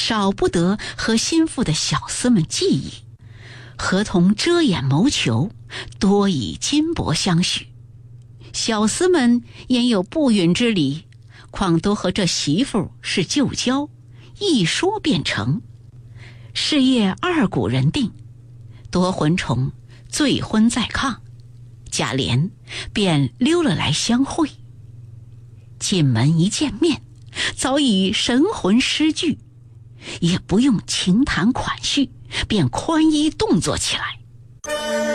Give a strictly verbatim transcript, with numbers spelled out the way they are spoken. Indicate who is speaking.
Speaker 1: 少不得和心腹的小厮们计议，合同遮掩谋求，多以金帛相许。小厮们焉有不允之理，况都和这媳妇是旧交，一说便成。是夜二鼓人定，夺魂虫醉昏在炕，贾琏便溜了来相会。进门一见面，早已神魂失据，也不用情谈款叙，便宽衣动作起来。